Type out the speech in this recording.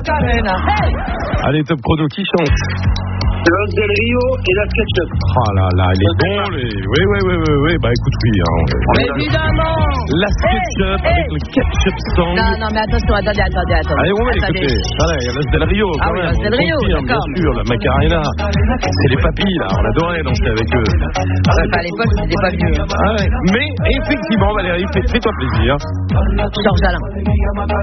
Macarena. Hey. Allez, top chrono, qui chante? Los Del Rio et la SketchUp. Ah là là, il est bon, oui. Bah écoute, oui. Évidemment. La SketchUp avec le Ketchup Song. Non, mais attention, attendez. Allez, on va l'écouter. Allez, il y a Los Del Rio, quand même. Los Del Rio, bien d'accord. sûr, la Macarena. C'est les papilles, là, on adorait danser avec eux. À l'époque, c'était pas mieux. Ah ouais. Mais, effectivement, Valérie, fais-toi plaisir. Georges Alain.